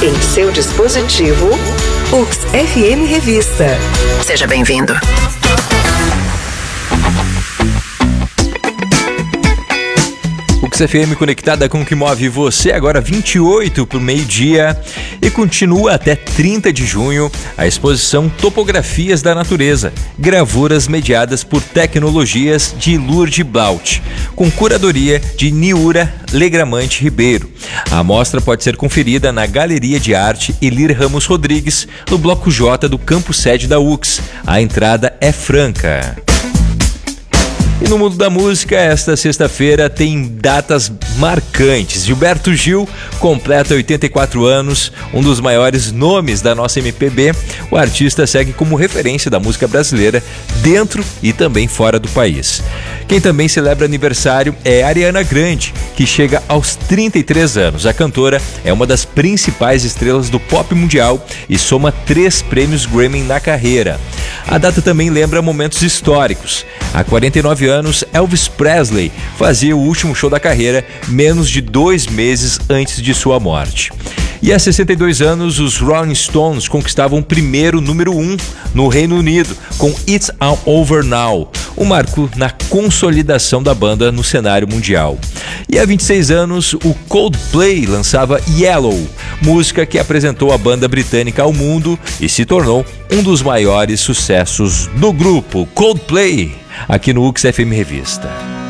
Em seu dispositivo, UX FM Revista. Seja bem-vindo. UX FM conectada com o que move você, agora 28 para o meio-dia, e continua até 30 de junho a exposição Topografias da Natureza, gravuras mediadas por tecnologias de Lourdes Blaut, com curadoria de Niura Legramante Ribeiro. A mostra pode ser conferida na Galeria de Arte Elir Ramos Rodrigues, no Bloco J do Campo Sede da UX. A entrada é franca. E no mundo da música, esta sexta-feira tem datas marcantes. Gilberto Gil completa 84 anos, um dos maiores nomes da nossa MPB. O artista segue como referência da música brasileira dentro e também fora do país. Quem também celebra aniversário é Ariana Grande, que chega aos 33 anos. A cantora é uma das principais estrelas do pop mundial e soma 3 prêmios Grammy na carreira. A data também lembra momentos históricos. Há 49 anos, Elvis Presley fazia o último show da carreira menos de 2 meses antes de sua morte. E há 62 anos, os Rolling Stones conquistavam o primeiro número 1 no Reino Unido, com It's All Over Now, um marco na consolidação da banda no cenário mundial. E há 26 anos, o Coldplay lançava Yellow, música que apresentou a banda britânica ao mundo e se tornou um dos maiores sucessos do grupo. Coldplay, aqui no UX FM Revista.